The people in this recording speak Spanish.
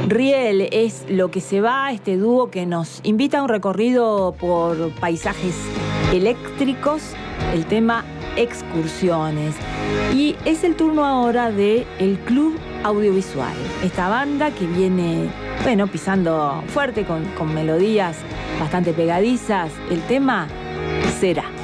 Riel es Lo que se va, este dúo que nos invita a un recorrido por paisajes eléctricos, el tema Excursiones. Y es el turno ahora de El Club Audiovisual, esta banda que viene, bueno, pisando fuerte con melodías bastante pegadizas. El tema Será.